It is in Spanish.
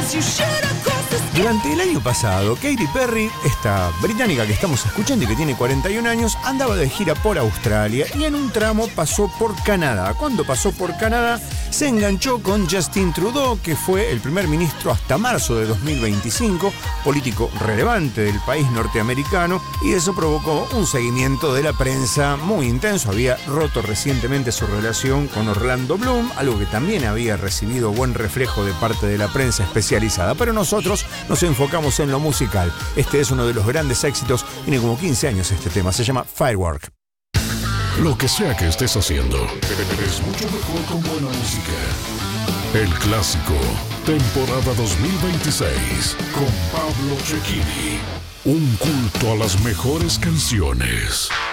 Durante el año pasado, Katy Perry, esta británica que estamos escuchando y que tiene 41 años, andaba de gira por Australia y en un tramo pasó por Canadá. Cuando pasó por Canadá, se enganchó con Justin Trudeau, que fue el primer ministro hasta marzo de 2025, político relevante del país norteamericano, y eso provocó un seguimiento de la prensa muy intenso. Había roto recientemente su relación con Orlando Bloom, algo que también había recibido buen reflejo de parte de la prensa especializada. Pero nosotros nos enfocamos en lo musical. Este es uno de los grandes éxitos, tiene como 15 años este tema, se llama Firework. Lo que sea que estés haciendo, es mucho mejor con buena música. El Clásico, temporada 2026, con Pablo Cecchini. Un culto a las mejores canciones.